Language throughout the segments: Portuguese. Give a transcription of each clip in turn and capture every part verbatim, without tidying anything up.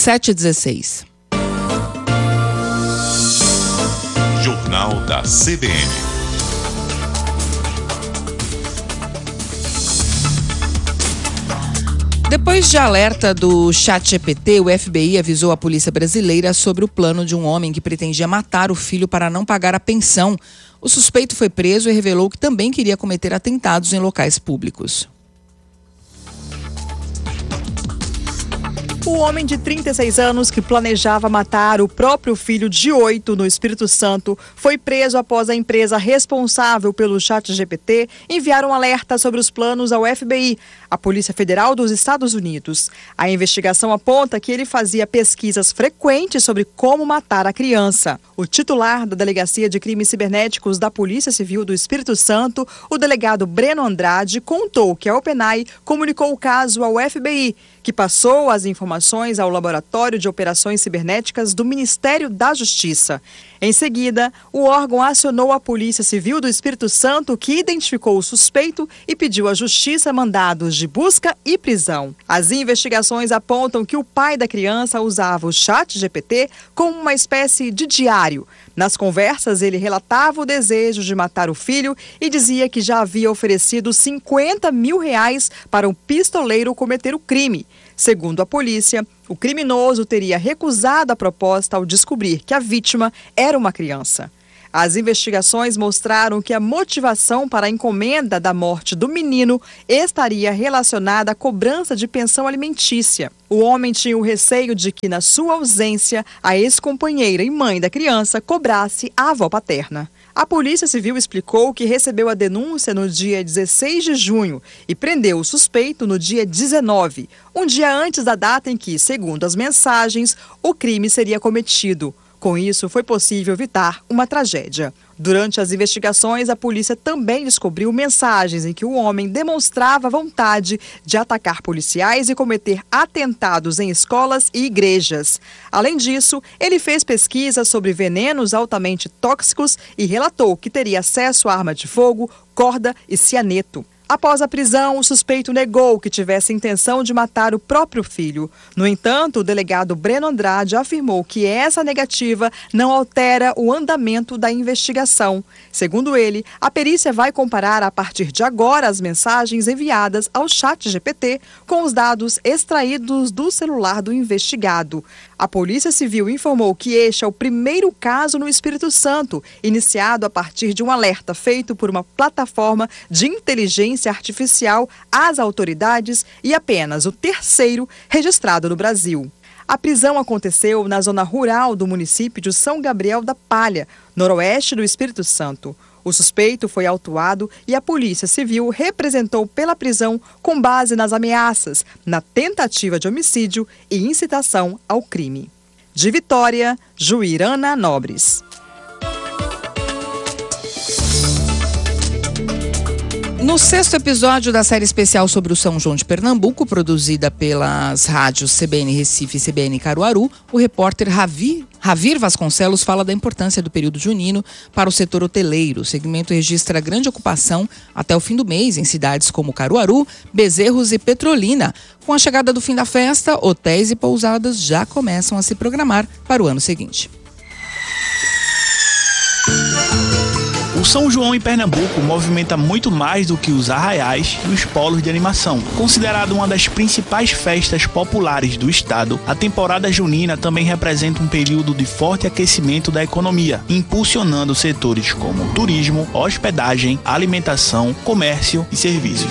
sete e dezesseis. Jornal da C B N. Depois de alerta do ChatGPT, o F B I avisou a polícia brasileira sobre o plano de um homem que pretendia matar o filho para não pagar a pensão. O suspeito foi preso e revelou que também queria cometer atentados em locais públicos. O homem de trinta e seis anos que planejava matar o próprio filho de oito no Espírito Santo foi preso após a empresa responsável pelo ChatGPT enviar um alerta sobre os planos ao F B I, a Polícia Federal dos Estados Unidos. A investigação aponta que ele fazia pesquisas frequentes sobre como matar a criança. O titular da Delegacia de Crimes Cibernéticos da Polícia Civil do Espírito Santo, o delegado Breno Andrade, contou que a OpenAI comunicou o caso ao F B I, que passou as informações ao Laboratório de Operações Cibernéticas do Ministério da Justiça. Em seguida, o órgão acionou a Polícia Civil do Espírito Santo, que identificou o suspeito e pediu à Justiça mandados de busca e prisão. As investigações apontam que o pai da criança usava o ChatGPT como uma espécie de diário. Nas conversas, ele relatava o desejo de matar o filho e dizia que já havia oferecido cinquenta mil reais para um pistoleiro cometer o crime. Segundo a polícia, o criminoso teria recusado a proposta ao descobrir que a vítima era uma criança. As investigações mostraram que a motivação para a encomenda da morte do menino estaria relacionada à cobrança de pensão alimentícia. O homem tinha o receio de que, na sua ausência, a ex-companheira e mãe da criança cobrasse a avó paterna. A Polícia Civil explicou que recebeu a denúncia no dia dezesseis de junho e prendeu o suspeito no dia dezenove, um dia antes da data em que, segundo as mensagens, o crime seria cometido. Com isso, foi possível evitar uma tragédia. Durante as investigações, a polícia também descobriu mensagens em que o homem demonstrava vontade de atacar policiais e cometer atentados em escolas e igrejas. Além disso, ele fez pesquisas sobre venenos altamente tóxicos e relatou que teria acesso a arma de fogo, corda e cianeto. Após a prisão, o suspeito negou que tivesse intenção de matar o próprio filho. No entanto, o delegado Breno Andrade afirmou que essa negativa não altera o andamento da investigação. Segundo ele, a perícia vai comparar a partir de agora as mensagens enviadas ao ChatGPT com os dados extraídos do celular do investigado. A Polícia Civil informou que este é o primeiro caso no Espírito Santo, iniciado a partir de um alerta feito por uma plataforma de inteligência artificial às autoridades e apenas o terceiro registrado no Brasil. A prisão aconteceu na zona rural do município de São Gabriel da Palha, noroeste do Espírito Santo. O suspeito foi autuado e a Polícia Civil representou pela prisão com base nas ameaças, na tentativa de homicídio e incitação ao crime. De Vitória, Juirana Nobres. No sexto episódio da série especial sobre o São João de Pernambuco, produzida pelas rádios C B N Recife e C B N Caruaru, o repórter Ravi, Ravir Vasconcelos fala da importância do período junino para o setor hoteleiro. O segmento registra grande ocupação até o fim do mês em cidades como Caruaru, Bezerros e Petrolina. Com a chegada do fim da festa, hotéis e pousadas já começam a se programar para o ano seguinte. O São João em Pernambuco movimenta muito mais do que os arraiais e os polos de animação. Considerado uma das principais festas populares do estado, a temporada junina também representa um período de forte aquecimento da economia, impulsionando setores como turismo, hospedagem, alimentação, comércio e serviços.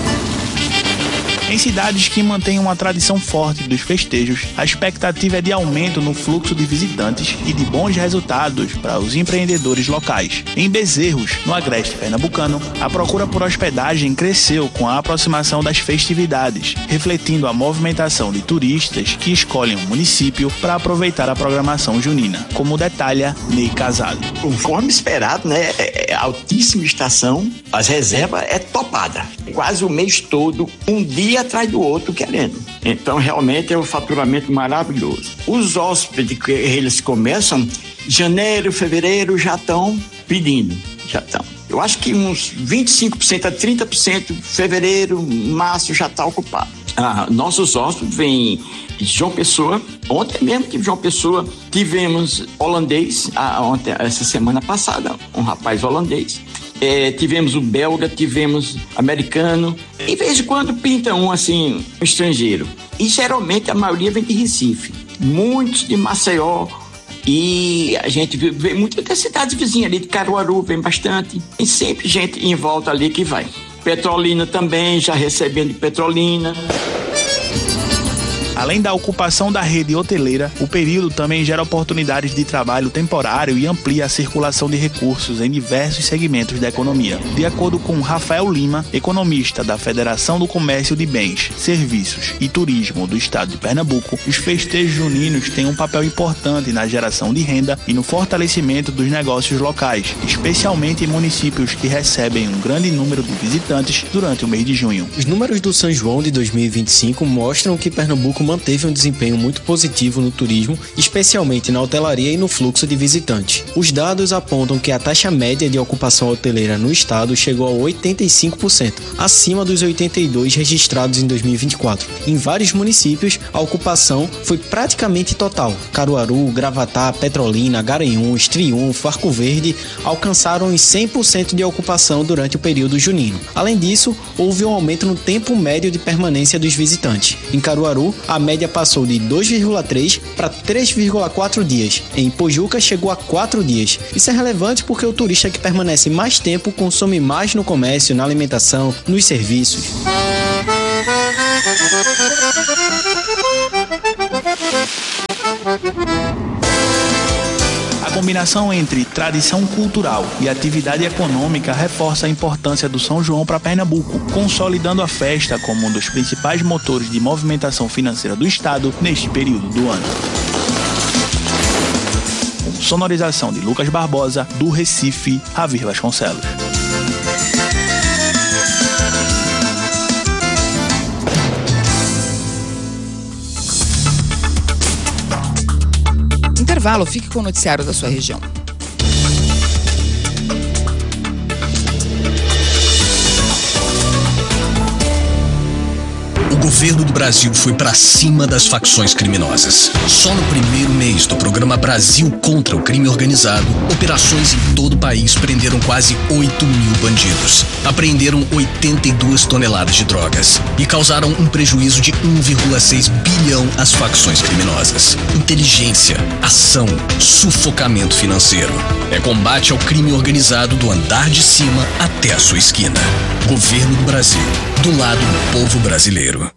Em cidades que mantêm uma tradição forte dos festejos, a expectativa é de aumento no fluxo de visitantes e de bons resultados para os empreendedores locais. Em Bezerros, no agreste pernambucano, a procura por hospedagem cresceu com a aproximação das festividades, refletindo a movimentação de turistas que escolhem o município para aproveitar a programação junina, como detalha Ney Casado. Conforme esperado, né, é altíssima estação, as reservas é topada, quase o mês todo, um dia atrás do outro querendo. Então realmente é um faturamento maravilhoso. Os hóspedes que eles começam, janeiro, fevereiro já estão pedindo, já estão. Eu acho que uns vinte e cinco por cento a trinta por cento fevereiro, março já está ocupado. Ah, nossos hóspedes vêm de João Pessoa. Ontem mesmo tive João Pessoa. Tivemos holandês, ah, ontem, essa semana passada, um rapaz holandês. É, tivemos o belga, tivemos americano. E de vez em quando pinta um assim, um estrangeiro. E geralmente a maioria vem de Recife. Muitos de Maceió. E a gente vê muitas das cidades vizinhas ali, de Caruaru, vem bastante. E sempre gente em volta ali que vai. Petrolina também, já recebendo de Petrolina. Além da ocupação da rede hoteleira, o período também gera oportunidades de trabalho temporário e amplia a circulação de recursos em diversos segmentos da economia. De acordo com Rafael Lima, economista da Federação do Comércio de Bens, Serviços e Turismo do Estado de Pernambuco, os festejos juninos têm um papel importante na geração de renda e no fortalecimento dos negócios locais, especialmente em municípios que recebem um grande número de visitantes durante o mês de junho. Os números do São João de dois mil e vinte e cinco mostram que Pernambuco manteve um desempenho muito positivo no turismo, especialmente na hotelaria e no fluxo de visitantes. Os dados apontam que a taxa média de ocupação hoteleira no estado chegou a oitenta e cinco por cento, acima dos oitenta e dois por cento registrados em dois mil e vinte e quatro. Em vários municípios, a ocupação foi praticamente total. Caruaru, Gravatá, Petrolina, Garanhuns, Triunfo, Arco Verde alcançaram os cem por cento de ocupação durante o período junino. Além disso, houve um aumento no tempo médio de permanência dos visitantes. Em Caruaru, a média passou de dois vírgula três para três vírgula quatro dias. Em Pojuca chegou a quatro dias. Isso é relevante porque o turista que permanece mais tempo consome mais no comércio, na alimentação, nos serviços. A combinação entre tradição cultural e atividade econômica reforça a importância do São João para Pernambuco, consolidando a festa como um dos principais motores de movimentação financeira do estado neste período do ano. Com sonorização de Lucas Barbosa, do Recife, Ravir Vasconcelos. Intervalo, fique com o noticiário da sua região. O governo do Brasil foi para cima das facções criminosas. Só no primeiro mês do programa Brasil contra o Crime Organizado, operações em todo o país prenderam quase oito mil bandidos. Apreenderam oitenta e duas toneladas de drogas e causaram um prejuízo de um vírgula seis bilhão às facções criminosas. Inteligência, ação, sufocamento financeiro. É combate ao crime organizado do andar de cima até a sua esquina. Governo do Brasil, do lado do povo brasileiro.